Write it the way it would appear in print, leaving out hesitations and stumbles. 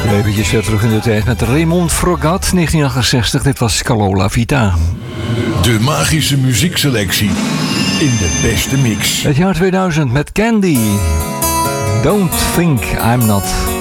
Eventjes weer terug in de tijd met Raymond Frogat, 1968. Dit was Calola Vita. De magische muziekselectie in de beste mix. Het jaar 2000 met Candy. Don't think I'm not.